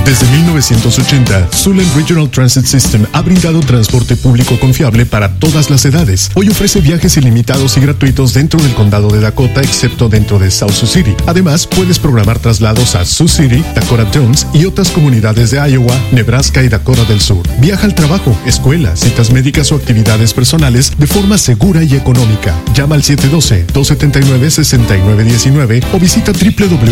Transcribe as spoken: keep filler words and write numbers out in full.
Desde mil novecientos ochenta, Suland Regional Transit System ha brindado transporte público confiable para todas las edades. Hoy ofrece viajes ilimitados y gratuitos dentro del condado de Dakota, excepto dentro de South Sioux City. Además, puedes programar traslados a Sioux City, Dakota Jones y otras comunidades de Iowa, Nebraska y Dakota del Sur. Viaja al trabajo, escuela, citas médicas o actividades personales de forma segura y económica. Llama al siete uno dos, dos siete nueve, seis nueve uno nueve o visita w w w